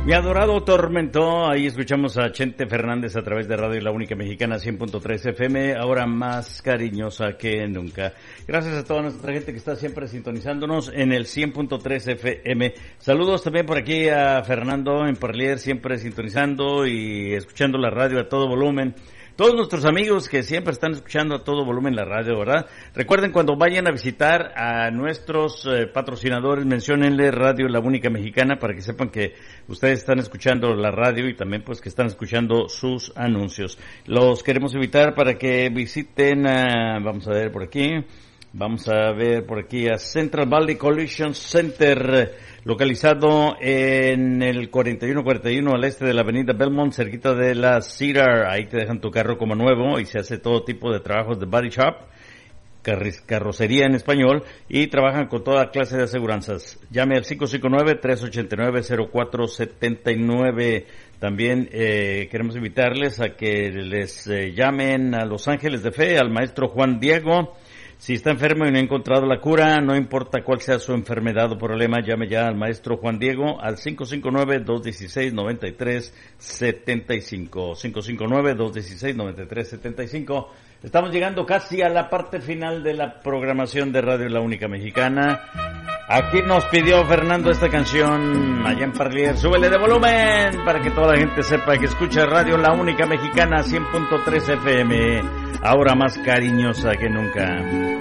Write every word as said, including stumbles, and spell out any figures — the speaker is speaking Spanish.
Mi adorado Tormento, ahí escuchamos a Chente Fernández a través de Radio La Única Mexicana cien punto tres F M, ahora más cariñosa que nunca. Gracias a toda nuestra gente que está siempre sintonizándonos en el cien punto tres F M. Saludos también por aquí a Fernando en Parlier, siempre sintonizando y escuchando la radio a todo volumen. Todos nuestros amigos que siempre están escuchando a todo volumen la radio, ¿verdad? Recuerden, cuando vayan a visitar a nuestros eh, patrocinadores, menciónenle Radio La Única Mexicana para que sepan que ustedes están escuchando la radio y también pues que están escuchando sus anuncios. Los queremos invitar para que visiten, a, vamos a ver por aquí, vamos a ver por aquí a Central Valley Collision Center, localizado en el cuarenta y uno cuarenta y uno al este de la avenida Belmont, cerquita de la Cedar. Ahí te dejan tu carro como nuevo y se hace todo tipo de trabajos de body shop, carrocería en español, y trabajan con toda clase de aseguranzas. Llame al cinco cinco nueve, tres ocho nueve, cero cuatro siete nueve. También eh, queremos invitarles a que les eh, llamen a Los Ángeles de Fe, al maestro Juan Diego. Si está enfermo y no ha encontrado la cura, no importa cuál sea su enfermedad o problema, llame ya al maestro Juan Diego al cinco cinco nueve, dos uno seis, nueve tres siete cinco. cinco cinco nueve, dos uno seis, nueve tres siete cinco. Estamos llegando casi a la parte final de la programación de Radio La Única Mexicana. Aquí nos pidió Fernando esta canción allá en Parlier. Súbele de volumen para que toda la gente sepa que escucha Radio La Única Mexicana cien punto tres F M. Ahora más cariñosa que nunca.